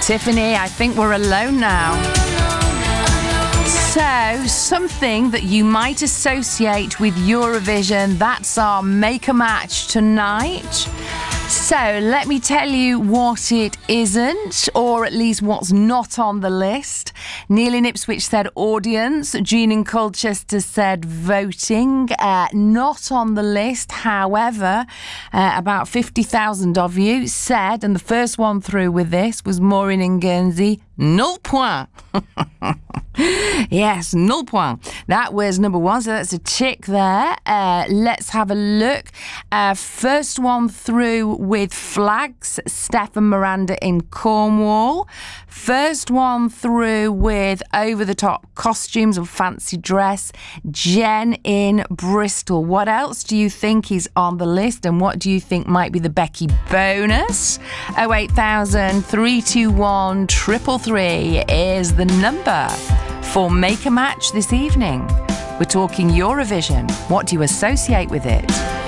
Tiffany, I think we're alone now. So, something that you might associate with Eurovision, that's our Make a Match tonight. So, let me tell you what it isn't, or at least what's not on the list. Neil in Ipswich said audience. Jean in Colchester said voting. Not on the list. However, about 50,000 of you said, and the first one through with this was Maureen in Guernsey, 0 point. Yes, 0 point. That was number one, so that's a tick there. Let's have a look. First one through with flags, Steph and Miranda in Cornwall. First one through with over-the-top costumes or fancy dress, Jen in Bristol. What else do you think is on the list, and what do you think might be the Becky bonus? 08000 321 333 is the number for Make a Match this evening. We're talking Eurovision. What do you associate with it?